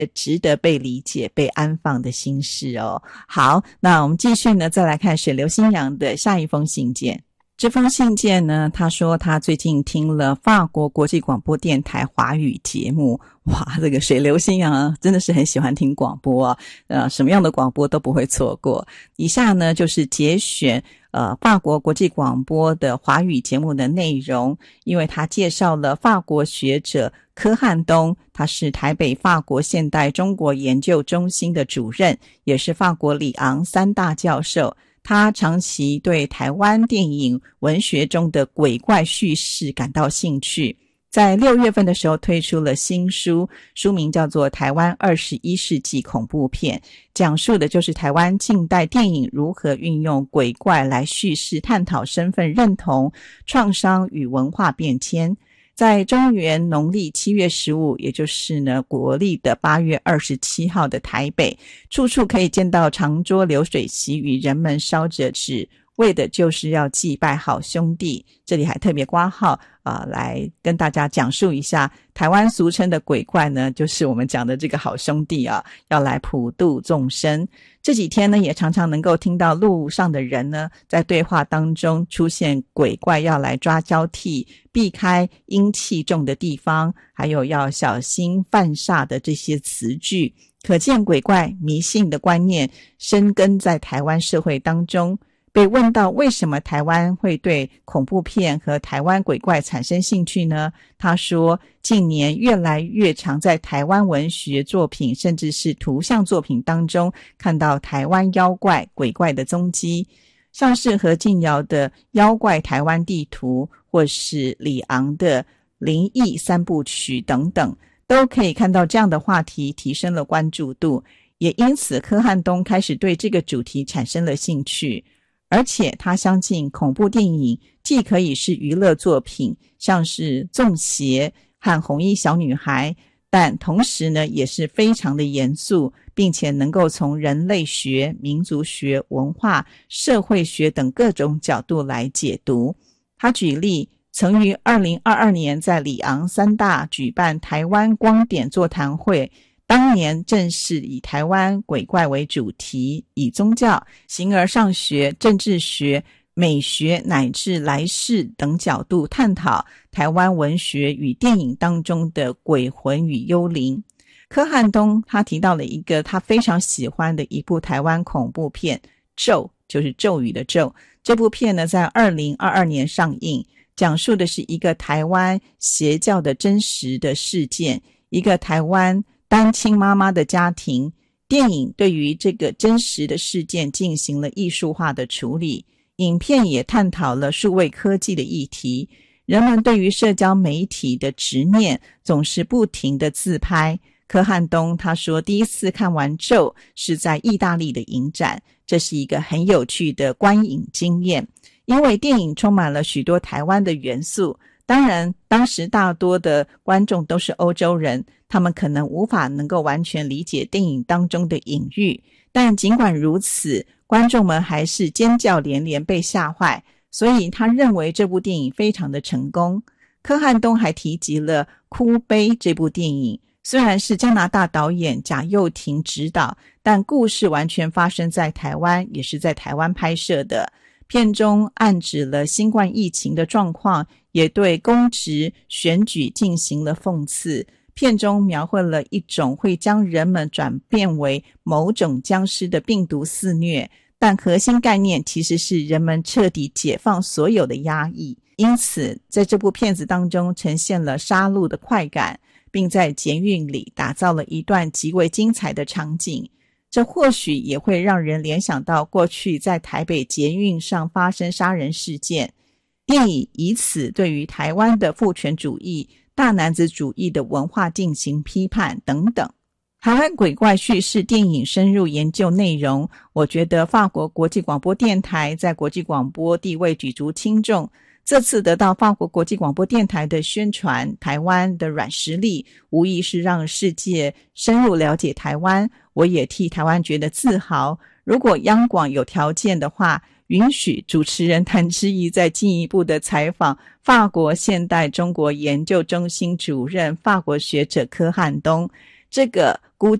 值得被理解被安放的心事哦。好，那我们继续呢，再来看水流新阳的下一封信件。这封信件呢，他说他最近听了法国国际广播电台华语节目。哇，这个水流新阳啊，真的是很喜欢听广播啊，什么样的广播都不会错过。以下呢就是节选法国国际广播的华语节目的内容，因为他介绍了法国学者柯汉东，他是台北法国现代中国研究中心的主任，也是法国里昂3大教授。他长期对台湾电影文学中的鬼怪叙事感到兴趣，在6月份的时候推出了新书，书名叫做《台湾21世纪恐怖片》，讲述的就是台湾近代电影如何运用鬼怪来叙事，探讨身份认同、创伤与文化变迁。在中原农历7月15，也就是呢国历的8月27号的台北，处处可以见到长桌流水席与人们烧着纸，为的就是要祭拜好兄弟。这里还特别括号来跟大家讲述一下，台湾俗称的鬼怪呢，就是我们讲的这个好兄弟啊，要来普度众生。这几天呢，也常常能够听到路上的人呢，在对话当中出现鬼怪要来抓交替，避开阴气重的地方，还有要小心犯煞的这些词句。可见鬼怪迷信的观念深根在台湾社会当中。被问到为什么台湾会对恐怖片和台湾鬼怪产生兴趣呢？他说，近年越来越常在台湾文学作品甚至是图像作品当中看到台湾妖怪鬼怪的踪迹，像是何敬尧的妖怪台湾地图，或是李昂的灵异3部曲等等，都可以看到这样的话题提升了关注度，也因此柯汉东开始对这个主题产生了兴趣。而且他相信恐怖电影既可以是娱乐作品，像是粽邪和红衣小女孩，但同时呢也是非常的严肃，并且能够从人类学、民族学、文化、社会学等各种角度来解读。他举例，曾于2022年在里昂3大举办台湾光点座谈会，当年正是以台湾鬼怪为主题，以宗教、形而上学、政治学、美学乃至来世等角度探讨台湾文学与电影当中的鬼魂与幽灵。柯汉东他提到了一个他非常喜欢的一部台湾恐怖片，咒，就是咒语的咒。这部片呢在2022年上映，讲述的是一个台湾邪教的真实的事件，一个台湾单亲妈妈的家庭。电影对于这个真实的事件进行了艺术化的处理，影片也探讨了数位科技的议题。人们对于社交媒体的执念总是不停的自拍。柯汉东他说，第一次看完咒是在意大利的影展，这是一个很有趣的观影经验，因为电影充满了许多台湾的元素。当然当时大多的观众都是欧洲人，他们可能无法能够完全理解电影当中的隐喻，但尽管如此，观众们还是尖叫连连，被吓坏，所以他认为这部电影非常的成功。柯汉东还提及了哭悲这部电影，虽然是加拿大导演贾佑廷执导，但故事完全发生在台湾，也是在台湾拍摄的。片中暗指了新冠疫情的状况，也对公职选举进行了讽刺。片中描绘了一种会将人们转变为某种僵尸的病毒肆虐，但核心概念其实是人们彻底解放所有的压抑。因此在这部片子当中呈现了杀戮的快感，并在捷运里打造了一段极为精彩的场景。这或许也会让人联想到过去在台北捷运上发生杀人事件。电影以此对于台湾的父权主义、大男子主义的文化进行批判等等。台湾鬼怪叙事电影深入研究内容，我觉得法国国际广播电台在国际广播地位举足轻重。这次得到法国国际广播电台的宣传台湾的软实力，无疑是让世界深入了解台湾，我也替台湾觉得自豪。如果央广有条件的话，允许主持人谭志毅再进一步的采访法国现代中国研究中心主任法国学者柯汉东， 这个